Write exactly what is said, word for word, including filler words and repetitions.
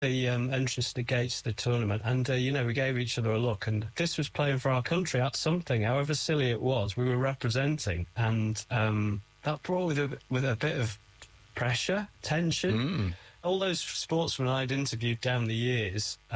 the um, entrance to the gates of the tournament, and uh, you know, we gave each other a look, and this was playing for our country. That's something, however silly it was, we were representing, and um, that brought with a, with a bit of pressure, tension. Mm. All those sportsmen I'd interviewed down the years.